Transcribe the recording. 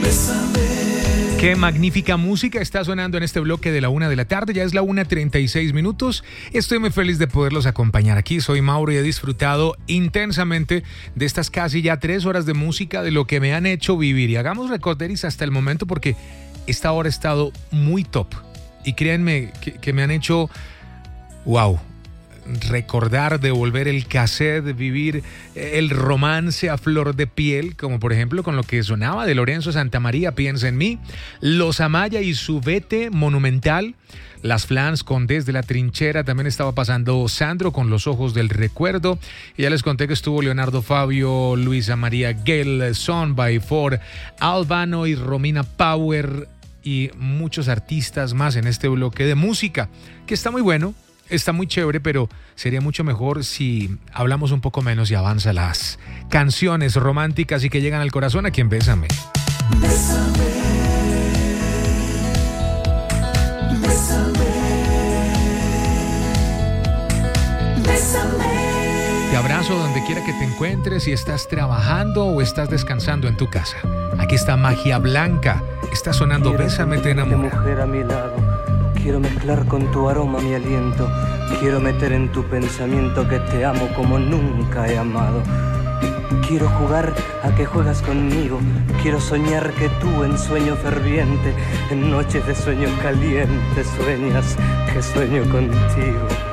Qué magnífica música está sonando en este bloque de la 1 de la tarde. Ya es la 1:36. Estoy muy feliz de poderlos acompañar aquí. Soy Mauro y he disfrutado intensamente de estas casi ya 3 horas de música, de lo que me han hecho vivir. Y hagamos recorderis hasta el momento porque esta hora ha estado muy top. Y créanme que me han hecho, wow, recordar, devolver el cassette, vivir el romance a flor de piel, como por ejemplo con lo que sonaba de Lorenzo Santamaría, Piensa en mí, Los Amaya y su Vete Monumental, Las Flans con Desde la Trinchera, también estaba pasando Sandro con Los Ojos del Recuerdo, y ya les conté que estuvo Leonardo Fabio, Luisa María Gale, Son by Four, Albano y Romina Power y muchos artistas más en este bloque de música, que está muy bueno. Está muy chévere, pero sería mucho mejor si hablamos un poco menos y avanza las canciones románticas y que llegan al corazón aquí en Bésame. Bésame, bésame, bésame. Te abrazo donde quiera que te encuentres, si estás trabajando o estás descansando en tu casa. Aquí está Magia Blanca, está sonando Bésame, te enamora. Mujer a mi lado. Quiero mezclar con tu aroma mi aliento. Quiero meter en tu pensamiento que te amo como nunca he amado. Quiero jugar a que juegas conmigo. Quiero soñar que tú en sueño ferviente, en noches de sueño caliente, sueñas que sueño contigo.